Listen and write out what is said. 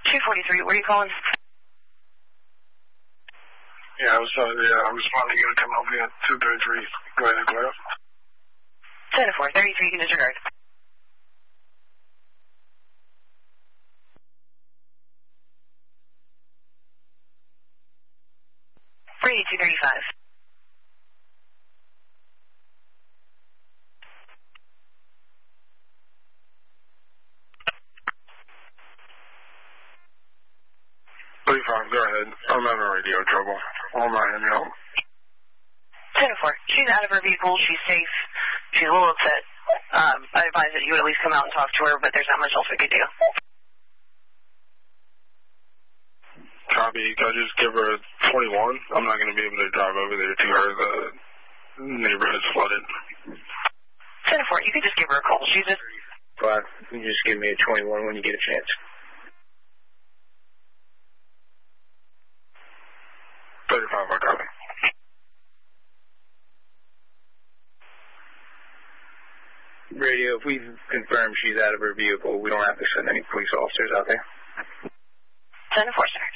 243, where are you calling? Yeah, I was responding to you to come over here at 233. Go ahead, clear. 10-4, 33, you can disregard. Brady 235. Go ahead. I'm having radio trouble. All my hand help. 10-4. She's out of her vehicle. She's safe. She's a little upset. I advise that you at least come out and talk to her, but there's not much else we could do. Copy. Can I just give her a 21? I'm not going to be able to drive over there to her. The neighborhood's flooded. 10-4. You can just give her a call. She's just... But you can just give me a 21 when you get a chance. 35, I got it. Radio, if we've confirmed she's out of her vehicle, we don't have to send any police officers out there. 10-4, sir.